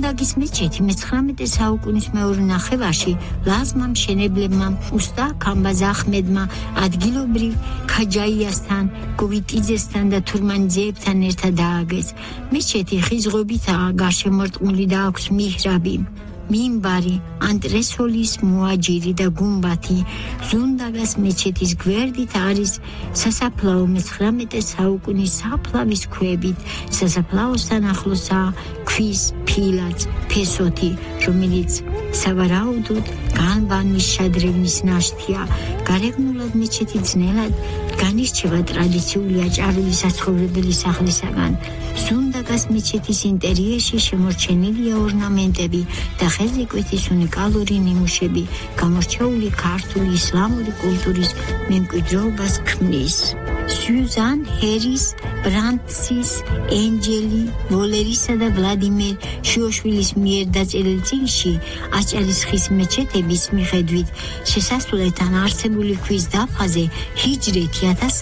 ზუნდაგის მეჩეთი მე-19 საუკუნის მეორე ნახევარში ლაზმა მშენებლებმა უსტა ქამბაზ აჰმედმა ადგილობრივ ქაჯაიასთან, გოვიტიძესთან და თურმანიძეებთან ერთად დააგეს. მეჩეთი ხის ღობითაა გარშემორტყმული და აქვს მიჰრაბი, მინბარი, ანტრესოლის მოაჯირი და გუმბათი. ზუნდაგას მეჩეთის გვერდით არის სასაფლაო მე-19 საუკუნის საფლავის ქვებით. სასაფლაოსთან ახლოსაა ქვის ფილაც, ფესოთი, რომელიც სავარაუდოდ განბანვის შადრევნის ნაშთია. გარეგნულად მეჩეთი ძნელად განირჩევა ტრადიციული აჭარული საცხოვრებელი სახლისაგან. ზუნდაგას მეჩეთის ინტერიერში შემორჩენილია ორნამენტები და ხელზე უნიკალური ნიმუშები, გამორჩეული ქართული ისლამური კულტურის მემკვიდრეობას ქმნის. სიუზან ჰერის, ბრანცის, ენჯელი ვოლერისა და ვლადიმერ შიოშვილის მიერ დაწერილ წიგნში აჭარის ხის მეჩეთების მიხედვით შესასვლელთან არსებული ქვის დაფაზე ჰიჯრეთი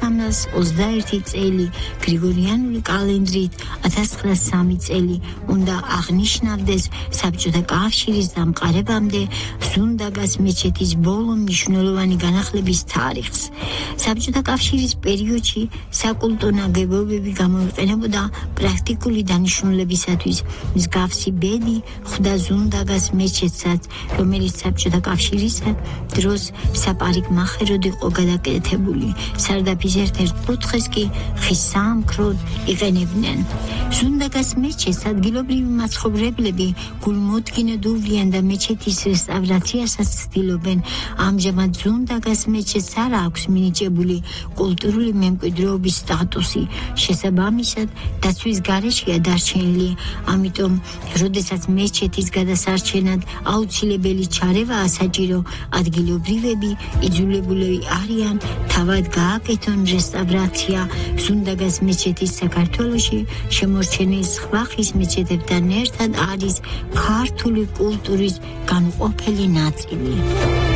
1321 წელი, გრიგორიანული კალენდრით 1903 წელი უნდა აღნიშნავდეს საბჭოთა კავშირის დამყარებამდე ზუნდაგას მეჩეთის ბოლო მნიშვნელოვანი განახლების თარიღს. საბჭოთა კავშირის პერიოდში საკულტო ნაგებობები გამოიყენებოდა პრაქტიკული დანიშნულებისათვის. მსგავსი ბედი ხვდა ზუნდაგას მეჩეთსაც, რომელიც საბჭოთა კავშირის დროს საპარიკმახეროდ იყო გადაკეთებული. სარდაფის ერთ-ერთ კუთხეს კი ხის საამქროდ იყენებდნენ. ზუნდაგას მეჩეთს ადგილობრივი მაცხოვრებლები გულმოდგინედ უვლიან და მეჩეთის რესტავრაციასაც ცდილობენ. ამჟამად ზუნდაგას მეჩეთს არ აქვს მინიჭებული კულტურული მემკვიდრეობის სტატუსი, შესაბამისად დაცვის გარეშეა დარჩენილი. ამიტომ, როდესაც მეჩეთის გადასარჩენად აუცილებელი ჩარევაა საჭირო, ადგილობრივები იძულებულები არიან თავად გააკეთონ რესტავრაცია. ზუნდაგას მეჩეთის საქართველოში შემორჩენილ სხვა ხის მეჩეთებთან ერთად არის ქართული კულტურის განუყოფელი ნაწილი.